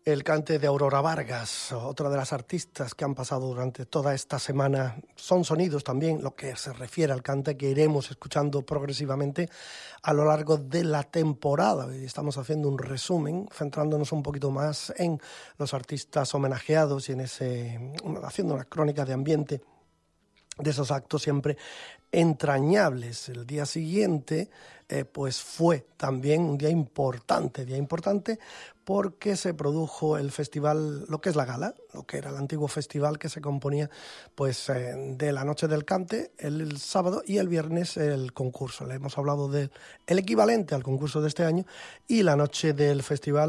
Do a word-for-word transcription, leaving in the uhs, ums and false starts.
El cante de Aurora Vargas, otra de las artistas que han pasado durante toda esta semana. Son sonidos también, lo que se refiere al cante, que iremos escuchando progresivamente a lo largo de la temporada. Y estamos haciendo un resumen, centrándonos un poquito más en los artistas homenajeados y en ese, haciendo una crónica de ambiente de esos actos siempre entrañables. El día siguiente eh, pues fue también un día importante, día importante porque se produjo el festival, lo que es la gala, lo que era el antiguo festival que se componía pues eh, de la noche del cante, el, el sábado y el viernes el concurso. Le hemos hablado del el equivalente al concurso de este año y la noche del festival